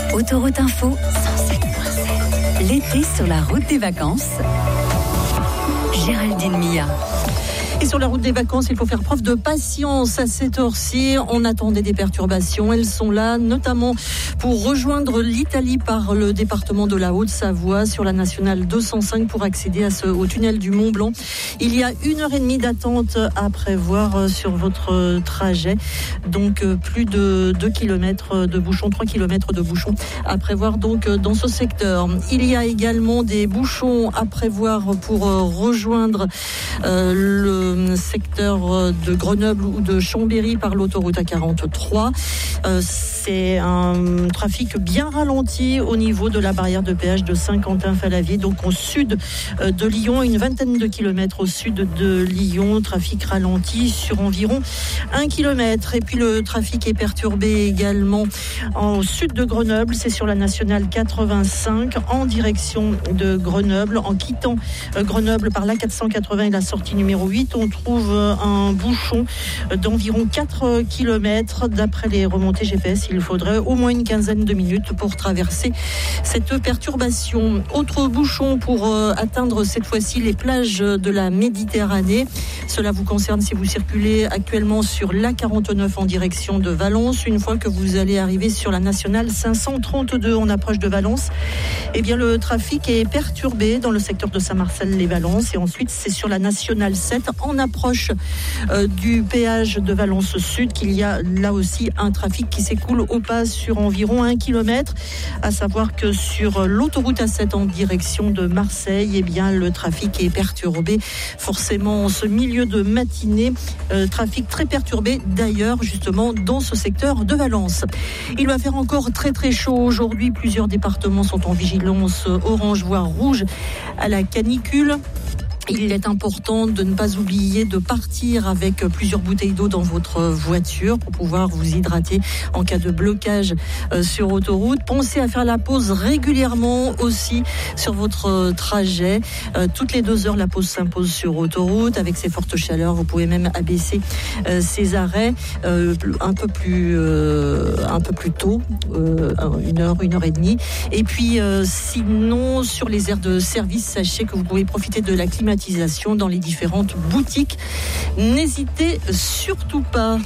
Autoroute Info 107.7. L'été sur la route des vacances. Géraldine Mia. Et sur la route des vacances, il faut faire preuve de patience à cette heure-ci. On attendait des perturbations. Elles sont là, notamment pour rejoindre l'Italie par le département de la Haute-Savoie sur la nationale 205 pour accéder au tunnel du Mont-Blanc. Il y a 1h30 d'attente à prévoir sur votre trajet. Donc plus de 2 km de bouchons, 3 km de bouchons à prévoir donc dans ce secteur. Il y a également des bouchons à prévoir pour rejoindre le secteur de Grenoble ou de Chambéry par l'autoroute A43. C'est un trafic bien ralenti au niveau de la barrière de péage de Saint-Quentin-Fallavier, donc au sud de Lyon, une vingtaine de kilomètres au sud de Lyon, trafic ralenti sur environ 1 km. Et puis le trafic est perturbé également au sud de Grenoble, c'est sur la nationale 85 en direction de Grenoble. En quittant Grenoble par la 480 et la sortie numéro 8, on trouve un bouchon d'environ 4 km. D'après les remontées GPS, il faudrait au moins une quinzaine de minutes pour traverser cette perturbation. Autre bouchon pour atteindre cette fois-ci les plages de la Méditerranée. Cela vous concerne si vous circulez actuellement sur l'A49 en direction de Valence. Une fois que vous allez arriver sur la nationale 532 en approche de Valence, eh bien le trafic est perturbé dans le secteur de Saint-Marcel-les-Valences. Et ensuite, c'est sur la nationale 7 en approche du péage de Valence Sud qu'il y a là aussi un trafic qui s'écoule au pas sur environ 1 km. À savoir que sur l'autoroute A7 en direction de Marseille, eh bien le trafic est perturbé forcément en ce milieu de matinée. Trafic très perturbé d'ailleurs justement dans ce secteur de Valence. Il va faire encore très très chaud aujourd'hui. Plusieurs départements sont en vigilance orange voire rouge à la canicule. Il est important de ne pas oublier de partir avec plusieurs bouteilles d'eau dans votre voiture pour pouvoir vous hydrater en cas de blocage sur autoroute. Pensez à faire la pause régulièrement aussi sur votre trajet. Toutes les 2 heures, la pause s'impose sur autoroute. Avec ces fortes chaleurs, vous pouvez même abaisser ces arrêts un peu plus tôt, 1 heure, 1h30. Et puis, sinon, sur les aires de service, sachez que vous pouvez profiter de la climatisation dans les différentes boutiques. N'hésitez surtout pas.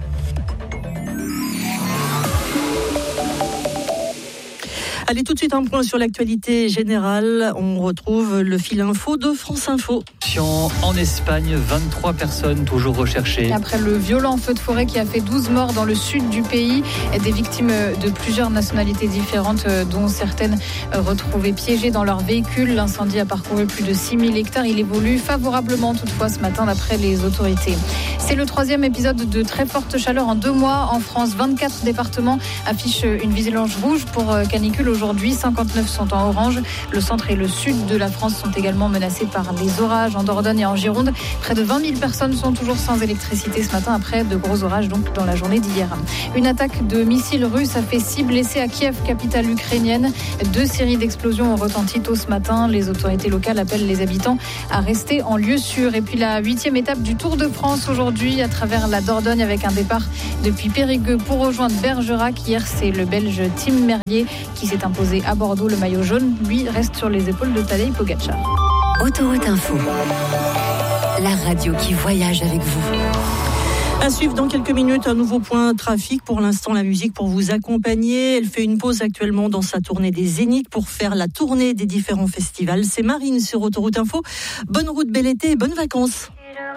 Allez, tout de suite un point sur l'actualité générale. On retrouve le fil info de France Info. En Espagne, 23 personnes toujours recherchées. Après le violent feu de forêt qui a fait 12 morts dans le sud du pays, des victimes de plusieurs nationalités différentes, dont certaines retrouvées piégées dans leur véhicule. L'incendie a parcouru plus de 6000 hectares. Il évolue favorablement toutefois ce matin d'après les autorités. C'est le 3e épisode de très forte chaleur en 2 mois. En France, 24 départements affichent une vigilance rouge pour canicule aujourd'hui. 59 sont en orange. Le centre et le sud de la France sont également menacés par les orages. En Dordogne et en Gironde, près de 20 000 personnes sont toujours sans électricité ce matin après de gros orages donc dans la journée d'hier. Une attaque de missiles russes a fait 6 blessés à Kiev, capitale ukrainienne. 2 séries d'explosions ont retenti tôt ce matin. Les autorités locales appellent les habitants à rester en lieu sûr. Et puis la 8e étape du Tour de France aujourd'hui à travers la Dordogne avec un départ depuis Périgueux pour rejoindre Bergerac. Hier, c'est le Belge Tim Merlier qui s'est imposé à Bordeaux. Le maillot jaune, lui, reste sur les épaules de Tadej Pogačar. Autoroute Info, la radio qui voyage avec vous. À suivre dans quelques minutes un nouveau point trafic. Pour l'instant, la musique pour vous accompagner. Elle fait une pause actuellement dans sa tournée des Zéniths pour faire la tournée des différents festivals. C'est Marine sur Autoroute Info. Bonne route, bel été et bonnes vacances.